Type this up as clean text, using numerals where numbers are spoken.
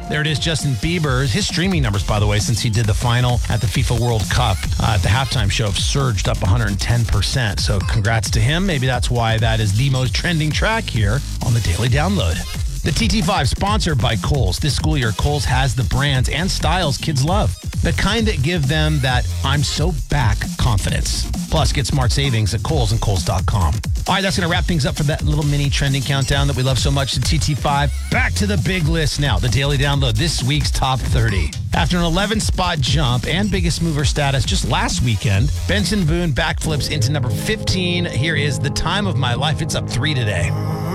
There it is, Justin Bieber. His streaming numbers, by the way, since he did the final at the FIFA World Cup at the halftime show, have surged up 110%. So congrats to him. Maybe that's why that is the most trending track here on the Daily Download. The TT5, sponsored by Kohl's. This school year, Kohl's has the brands and styles kids love. The kind that give them that I'm so back confidence. Plus, get smart savings at Kohl's and Kohl's.com. All right, that's going to wrap things up for that little mini trending countdown that we love so much, the TT5. Back to the big list now, the Daily Download, this week's top 30. After an 11-spot jump and biggest mover status just last weekend, Benson Boone backflips into number 15. Here is The Time of My Life. It's up 3 today.